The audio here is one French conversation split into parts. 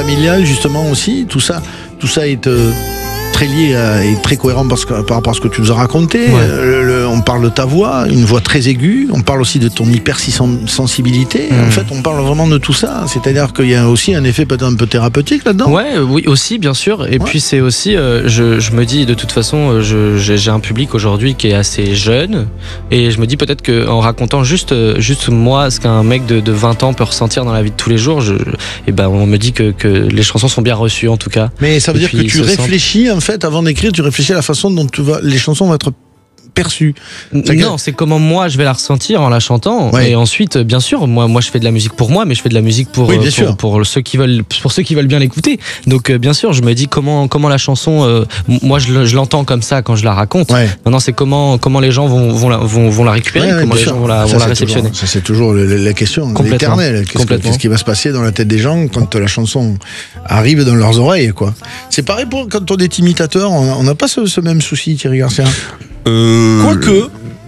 familiale justement aussi, tout ça est très lié et très cohérent par rapport à ce que tu nous as raconté. On parle de ta voix, une voix très aiguë, on parle aussi de ton hypersensibilité. En fait, on parle vraiment de tout ça. C'est-à-dire qu'il y a aussi un effet peut-être un peu thérapeutique là-dedans. Oui, aussi, bien sûr. Et puis c'est aussi, je me dis, de toute façon, j'ai un public aujourd'hui qui est assez jeune. Et je me dis peut-être qu'en racontant juste moi, ce qu'un mec de 20 ans peut ressentir dans la vie de tous les jours, on me dit que les chansons sont bien reçues en tout cas. Mais ça veut dire que tu réfléchis en fait, avant d'écrire, tu réfléchis à la façon dont les chansons vont être perçues. Non, c'est comment moi je vais la ressentir en la chantant. Et ensuite, bien sûr, moi je fais de la musique pour moi, mais je fais de la musique pour ceux qui veulent bien l'écouter. Donc bien sûr, je me dis comment la chanson, moi je l'entends comme ça quand je la raconte. Maintenant, c'est comment les gens vont la récupérer, comment les gens vont la réceptionner. Ça c'est toujours la question éternelle. Qu'est-ce qui va se passer dans la tête des gens quand la chanson arrive dans leurs oreilles, quoi. C'est pareil quand on est imitateur, on n'a pas ce même souci, Thierry Garcia. Quoique.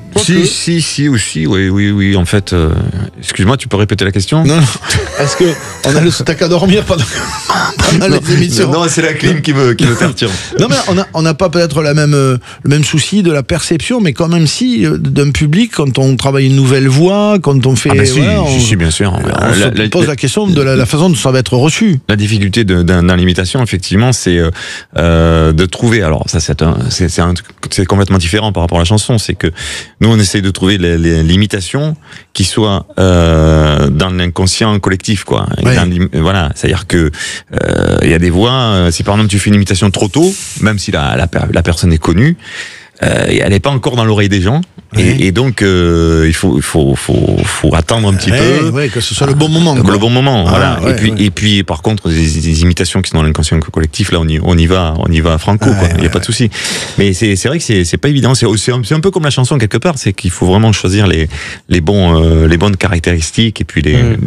Si, aussi, oui, en fait, excuse-moi, tu peux répéter la question? Non. Est-ce que on a le stock à dormir pendant les émissions? Non, c'est la clim qui me perturbe. Non, mais on n'a pas peut-être le même souci de la perception, mais quand même d'un public, quand on travaille une nouvelle voix, quand on fait... Si, bien sûr. On se pose la question de la façon dont ça va être reçu. La difficulté dans l'imitation, effectivement, c'est de trouver... Alors, ça, c'est complètement différent par rapport à la chanson, c'est que nous, on essaye de trouver l'imitation qui soit dans l'inconscient collectif, quoi. Voilà, c'est-à-dire que il y a des voix. Si par exemple tu fais une imitation trop tôt, même si la personne est connue, elle n'est pas encore dans l'oreille des gens. Et donc il faut attendre un petit peu, que ce soit le bon moment. Le bon moment, voilà. Et puis par contre des imitations qui sont dans l'inconscient collectif, là on y va franco, quoi. Il y a pas de souci. Mais c'est vrai que c'est pas évident. C'est un peu comme la chanson quelque part, c'est qu'il faut vraiment choisir les bonnes caractéristiques et puis les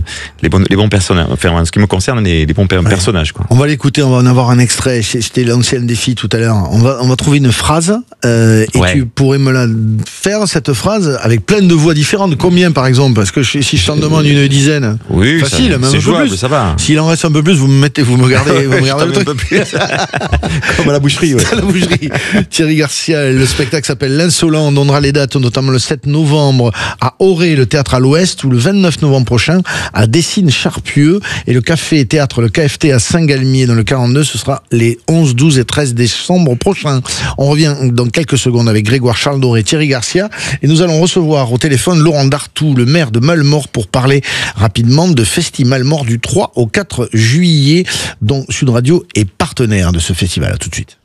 bons personnages. Enfin, en ce qui me concerne, les bons personnages, quoi. On va l'écouter, on va en avoir un extrait. C'était l'ancien défi tout à l'heure. On va trouver une phrase et tu pourrais me la faire, cette phrase, avec plein de voix différentes. Combien, par exemple? Parce que si je t'en demande une dizaine, facile, même c'est jouable, ça va. S'il en reste un peu plus, vous me regardez le truc. Comme à la boucherie. À la boucherie. Thierry Garcia, le spectacle s'appelle L'Insolent. On donnera les dates, notamment le 7 novembre à Auray, le théâtre à l'Ouest, ou le 29 novembre prochain à Dessines-Charpieu, et le café théâtre, le KFT à Saint-Galmier dans le 42. Ce sera les 11, 12 et 13 décembre prochains. On revient dans quelques secondes avec Grégoire Charles Doré et Thierry Garcia, et nous allons recevoir au téléphone Laurent Dartout, le maire de Malmort, pour parler rapidement de Festival Malmort du 3 au 4 juillet, dont Sud Radio est partenaire de ce festival. À tout de suite.